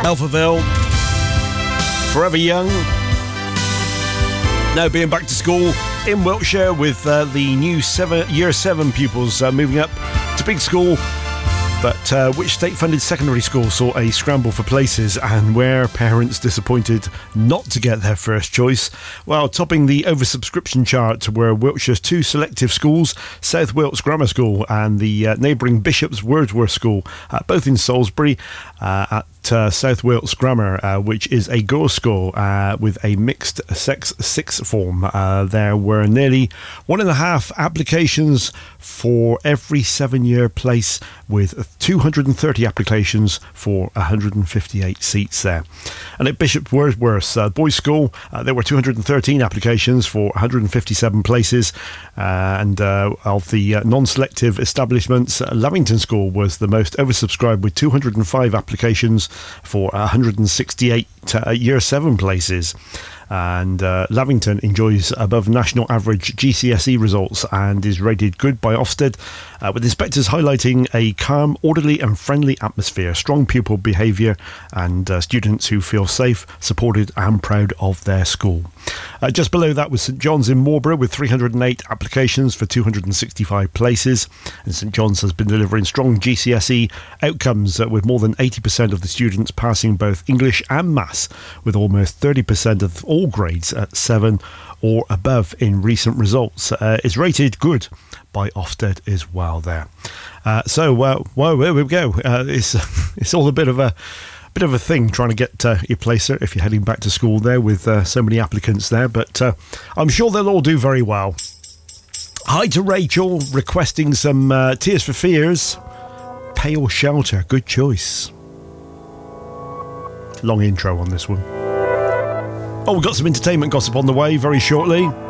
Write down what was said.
Alphaville, Forever Young. Now being back to school in Wiltshire with the new Year 7 pupils moving up to big school. But which state-funded secondary school saw a scramble for places, and where parents disappointed not to get their first choice? Well, topping the oversubscription chart were Wiltshire's two selective schools, South Wilts Grammar School and the neighbouring Bishop's Wordsworth School, both in Salisbury, at South Wilts Grammar, which is a girls' school with a mixed-sex sixth form. There were nearly 1.5 applications for every 7-year place, with 230 applications for 158 seats there. And at Bishop Wordsworth Boys' School, there were 213 applications for 157 places. And of the non-selective establishments, Lavington School was the most oversubscribed with 205 applications for 168 Year 7 places. And Lavington enjoys above national average GCSE results and is rated good by Ofsted, with inspectors highlighting a calm, orderly and friendly atmosphere, strong pupil behaviour and students who feel safe, supported and proud of their school. Just below that was St John's in Marlborough with 308 applications for 265 places, and St John's has been delivering strong GCSE outcomes with more than 80% of the students passing both English and Maths, with almost 30% of all grades at 7 or above in recent results. Is rated good by Ofsted as well there. So there we go. It's all a bit of a thing trying to get your place there if you're heading back to school there with so many applicants there, but I'm sure they'll all do very well. Hi to Rachel requesting some Tears for Fears, Pale Shelter. Good choice. Long intro on this one. Oh, we've got some entertainment gossip on the way very shortly.